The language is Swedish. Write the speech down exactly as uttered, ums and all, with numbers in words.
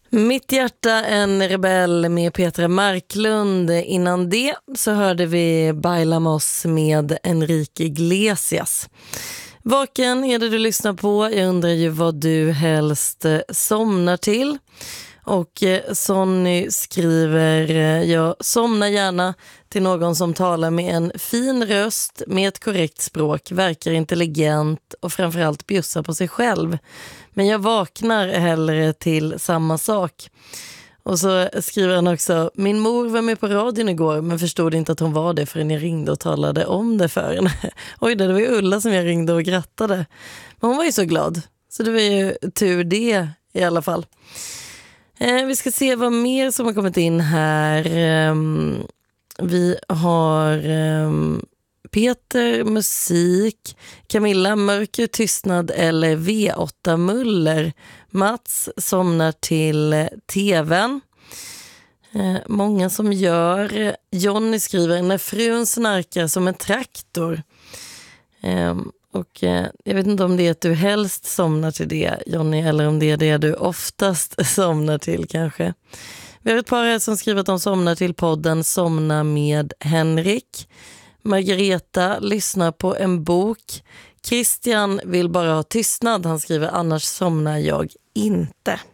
Mitt hjärta en rebell med Petra Marklund. Innan det så hörde vi Bailamos med Enrique Iglesias. Vaken är det du lyssnar på. Jag undrar ju vad du helst somnar till. Och Sonny skriver: jag somnar gärna till någon som talar med en fin röst, med ett korrekt språk, verkar intelligent och framförallt bjussar på sig själv. Men jag vaknar hellre till samma sak. Och så skriver han också: min mor var med på radion igår men förstod inte att hon var det förrän jag ringde och talade om det för henne. Oj, det var ju Ulla som jag ringde och grattade. Men hon var ju så glad. Så det var ju tur det i alla fall. Eh, vi ska se vad mer som har kommit in här. Eh, vi har eh, Peter, musik, Camilla, mörker, tystnad eller V åtta muller. Mats somnar till tvn. Eh, många som gör. Johnny skriver: när frun snarkar som en traktor. Eh, Och eh, jag vet inte om det är att du helst somnar till det, Johnny, eller om det är det du oftast somnar till kanske. Vi har ett par här som skriver att de somnar till podden Somna med Henrik. Margareta lyssnar på en bok. Christian vill bara ha tystnad, han skriver: annars somnar jag inte.